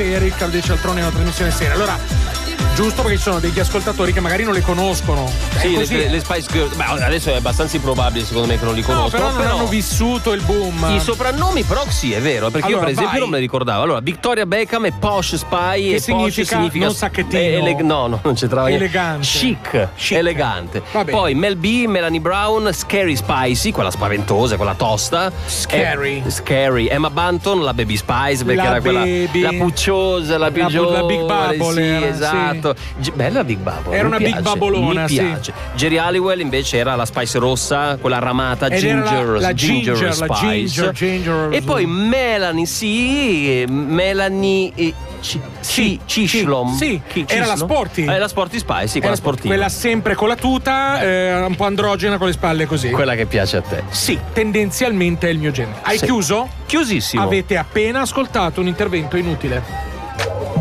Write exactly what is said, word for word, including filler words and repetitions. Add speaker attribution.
Speaker 1: Eric, Claudia Cialtroni è una trasmissione seria. Allora, giusto, perché ci sono degli ascoltatori che magari non le conoscono.
Speaker 2: Sì, le, le Spice Girls. Beh, adesso è abbastanza improbabile secondo me che non li conoscono.
Speaker 1: No, però non
Speaker 2: però
Speaker 1: hanno vissuto il boom.
Speaker 2: I soprannomi però sì, è vero, perché
Speaker 1: Allora,
Speaker 2: io per esempio
Speaker 1: vai.
Speaker 2: non me li ricordavo. Allora, Victoria Beckham e Posh Spy.
Speaker 1: Che
Speaker 2: e
Speaker 1: significa?
Speaker 2: Posh significa
Speaker 1: Non sacchettino.
Speaker 2: ele- no, no, non c'entrava niente.
Speaker 1: Elegante.
Speaker 2: Chic,
Speaker 1: Chic.
Speaker 2: elegante.
Speaker 1: Va bene.
Speaker 2: Poi Mel B, Melanie Brown, Scary Spicy, quella spaventosa, quella tosta.
Speaker 1: Scary.
Speaker 2: E- scary. Emma Bunton, la Baby Spice, perché
Speaker 1: La
Speaker 2: era quella
Speaker 1: baby.
Speaker 2: la pucciosa, la più
Speaker 1: La-
Speaker 2: giovane.
Speaker 1: la Big Bubble
Speaker 2: sì,
Speaker 1: era,
Speaker 2: esatto. G- bella Big Bubble.
Speaker 1: Era
Speaker 2: mi
Speaker 1: una Big
Speaker 2: piace,
Speaker 1: Bubbleona,
Speaker 2: mi
Speaker 1: sì.
Speaker 2: piace. Jerry Halliwell invece era la Spice rossa, quella ramata
Speaker 1: Ed
Speaker 2: ginger,
Speaker 1: era la- la
Speaker 2: ginger,
Speaker 1: ginger, la
Speaker 2: Spice.
Speaker 1: ginger, ginger.
Speaker 2: E poi Melanie, sì, Melanie eh, C- sì, Cishlom.
Speaker 1: Sì,
Speaker 2: Chi-
Speaker 1: era la
Speaker 2: Cishlom?
Speaker 1: Sporty.
Speaker 2: Eh, la Sporty Spice, sì, quella
Speaker 1: Era
Speaker 2: sportiva.
Speaker 1: Quella sempre con la tuta, eh, un po' androgena con le spalle così.
Speaker 2: Quella che piace a te.
Speaker 1: Sì, tendenzialmente è il mio genere. Hai
Speaker 2: Sì.
Speaker 1: chiuso?
Speaker 2: Chiusissimo.
Speaker 1: Avete appena ascoltato un intervento inutile.